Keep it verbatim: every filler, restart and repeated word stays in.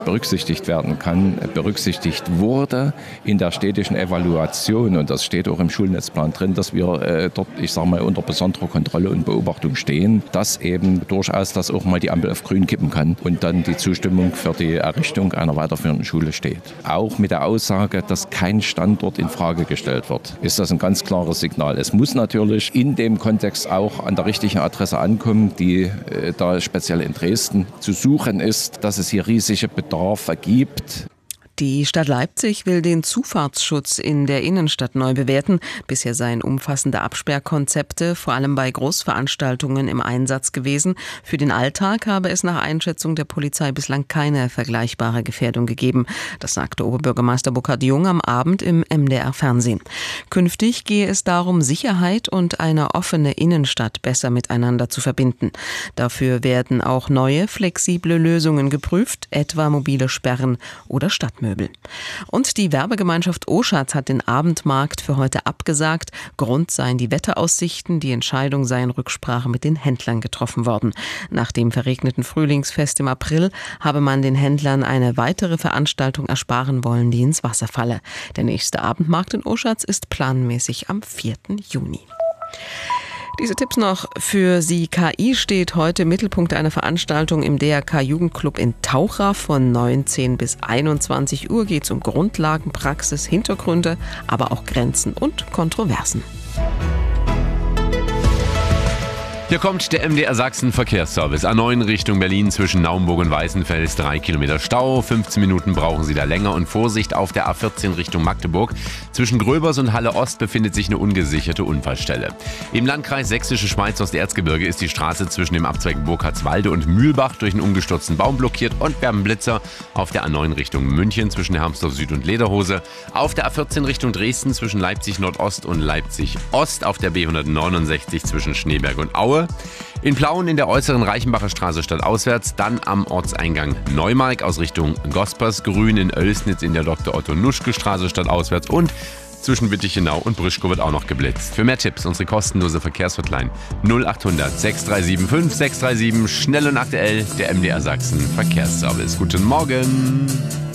berücksichtigt werden kann, berücksichtigt wurde in der städtischen Evaluation. Und das steht auch im Schulnetzplan drin, dass wir äh, dort, ich sage mal, unter besonderer Kontrolle und Beobachtung stehen, dass eben durchaus das auch mal die Ampel auf grün kippen kann und dann die Zustimmung für die Errichtung einer weiterführenden Schule steht. Auch mit der Aussage, dass kein Standort in Frage gestellt wird, ist das ein ganz klares Signal. Es muss natürlich in dem Kontext auch an der richtigen Adresse ankommen, die äh, da speziell in Dresden zu suchen ist, dass es hier riesige Bedarfe gibt. Die Stadt Leipzig will den Zufahrtsschutz in der Innenstadt neu bewerten. Bisher seien umfassende Absperrkonzepte vor allem bei Großveranstaltungen im Einsatz gewesen. Für den Alltag habe es nach Einschätzung der Polizei bislang keine vergleichbare Gefährdung gegeben. Das sagte Oberbürgermeister Burkhard Jung am Abend im M D R-Fernsehen. Künftig gehe es darum, Sicherheit und eine offene Innenstadt besser miteinander zu verbinden. Dafür werden auch neue, flexible Lösungen geprüft, etwa mobile Sperren oder Stadtmöbel. Und die Werbegemeinschaft Oschatz hat den Abendmarkt für heute abgesagt. Grund seien die Wetteraussichten. Die Entscheidung sei in Rücksprache mit den Händlern getroffen worden. Nach dem verregneten Frühlingsfest im April habe man den Händlern eine weitere Veranstaltung ersparen wollen, die ins Wasser falle. Der nächste Abendmarkt in Oschatz ist planmäßig am vierten Juni. Diese Tipps noch für Sie. K I steht heute im Mittelpunkt einer Veranstaltung im D R K-Jugendclub in Taucha. Von neunzehn bis einundzwanzig Uhr geht es um Grundlagen, Praxis, Hintergründe, aber auch Grenzen und Kontroversen. Hier kommt der M D R Sachsen Verkehrsservice. A neun Richtung Berlin zwischen Naumburg und Weißenfels. Drei Kilometer Stau. fünfzehn Minuten brauchen Sie da länger. Und Vorsicht auf der A vierzehn Richtung Magdeburg. Zwischen Gröbers und Halle Ost befindet sich eine ungesicherte Unfallstelle. Im Landkreis Sächsische Schweiz Osterzgebirge ist die Straße zwischen dem Abzweig Burkhardswalde und Mühlbach durch einen umgestürzten Baum blockiert. Und wir haben Blitzer auf der A neun Richtung München zwischen Hermsdorf Süd und Lederhose. Auf der A vierzehn Richtung Dresden zwischen Leipzig Nordost und Leipzig Ost. Auf der B hundertneunundsechzig zwischen Schneeberg und Aue. In Plauen in der äußeren Reichenbacher Straße stadtauswärts, dann am Ortseingang Neumark aus Richtung Gospersgrün, in Oelsnitz in der Doktor Otto Nuschke Straße stadtauswärts und zwischen Wittichenau und Brischkow wird auch noch geblitzt. Für mehr Tipps unsere kostenlose Verkehrshotline null acht hundert sechs drei sieben fünf sechs drei sieben, schnell und aktuell der M D R Sachsen Verkehrsservice. Guten Morgen!